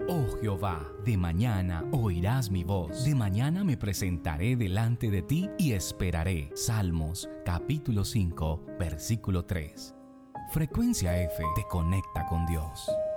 Oh Jehová, de mañana oirás mi voz, de mañana me presentaré delante de ti y esperaré. Salmos, capítulo 5, versículo 3. Frecuencia F te conecta con Dios.